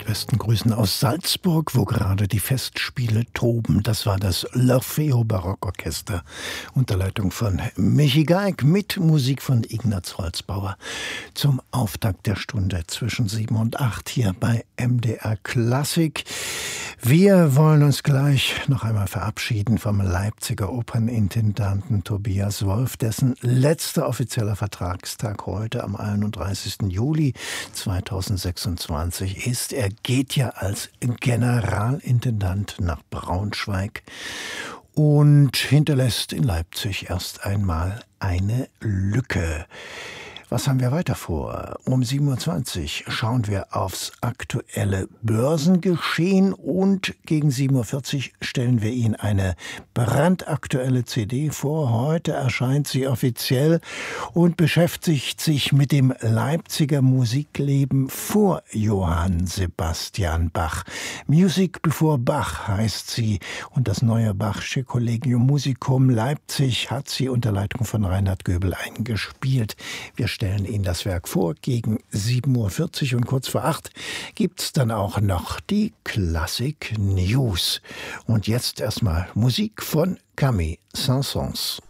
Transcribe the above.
besten Grüßen aus Salzburg, wo gerade die Festspiele toben. Das war das L'Orfeo Barockorchester unter Leitung von Michi Geig mit Musik von Ignaz Holzbauer zum Auftakt der Stunde zwischen 7 und 8 hier bei MDR Klassik. Wir wollen uns gleich noch einmal verabschieden vom Leipziger Opernintendanten Tobias Wolff, dessen letzter offizieller Vertragstag heute am 31. Juli 2026 ist. Er geht ja als Generalintendant nach Braunschweig und hinterlässt in Leipzig erst einmal eine Lücke. Was haben wir weiter vor? Um 7.20 Uhr schauen wir aufs aktuelle Börsengeschehen und gegen 7.40 Uhr stellen wir Ihnen eine brandaktuelle CD vor. Heute erscheint sie offiziell und beschäftigt sich mit dem Leipziger Musikleben vor Johann Sebastian Bach. Music Before Bach heißt sie und das neue Bachsche Collegium Musicum Leipzig hat sie unter Leitung von Reinhard Göbel eingespielt. Wir stellen Ihnen das Werk vor gegen 7.40 Uhr und kurz vor 8 gibt's dann auch noch die Klassik News. Und jetzt erstmal Musik von Camille Saint-Saëns.